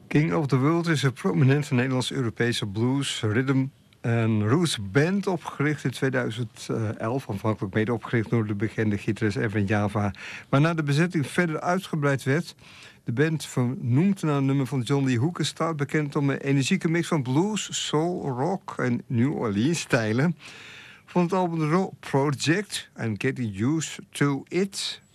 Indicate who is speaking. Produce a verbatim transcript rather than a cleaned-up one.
Speaker 1: King of the World is een prominente Nederlands-Europese blues, rhythm en roots band, opgericht in tweeduizend elf. Aanvankelijk mede opgericht door de bekende gitarist Erwin Java. Waarna de bezetting verder uitgebreid werd. De band vernoemt naar een nummer van John Lee Hooker, staat bekend om een energieke mix van blues, soul, rock en New Orleans stijlen. Van het album The Rock Project en Getting Used to It